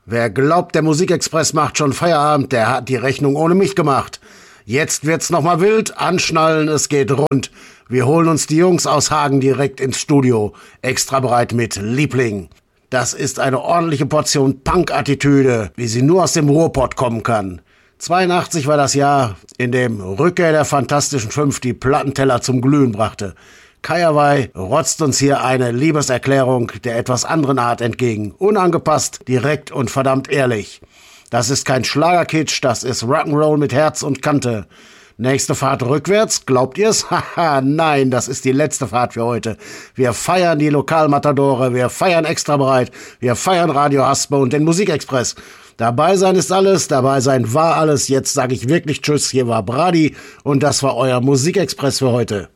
Wer glaubt, der Musikexpress macht schon Feierabend, der hat die Rechnung ohne mich gemacht. Jetzt wird's nochmal wild, anschnallen, es geht rund. Wir holen uns die Jungs aus Hagen direkt ins Studio. Extra bereit mit Liebling. Das ist eine ordentliche Portion Punk-Attitüde, wie sie nur aus dem Ruhrpott kommen kann. 82 war das Jahr, in dem Rückkehr der Fantastischen Fünf die Plattenteller zum Glühen brachte. Kaiaway rotzt uns hier eine Liebeserklärung der etwas anderen Art entgegen. Unangepasst, direkt und verdammt ehrlich. Das ist kein Schlagerkitsch, das ist Rock'n'Roll mit Herz und Kante. Nächste Fahrt rückwärts, glaubt ihr's? Haha, nein, das ist die letzte Fahrt für heute. Wir feiern die Lokalmatadore, wir feiern Extra bereit, wir feiern Radio Haspe und den Musikexpress. Dabei sein ist alles, dabei sein war alles. Jetzt sage ich wirklich Tschüss, hier war Brady und das war euer Musikexpress für heute.